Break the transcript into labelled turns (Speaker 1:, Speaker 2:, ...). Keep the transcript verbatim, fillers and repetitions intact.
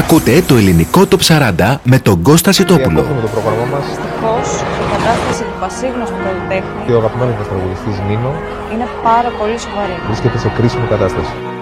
Speaker 1: Ακούτε το ελληνικό Top σαράντα με τον Κώστα Σιτόπουλο.
Speaker 2: Διακόπτουμε το πρόγραμμά μας.
Speaker 3: Δυστυχώς, η κατάσταση του πασίγνωστου καλλιτέχνη
Speaker 2: Και ο αγαπημένος μας τραγουδιστής Νίνο
Speaker 3: είναι πάρα πολύ σοβαρή.
Speaker 2: βρίσκεται σε κρίσιμη κατάσταση.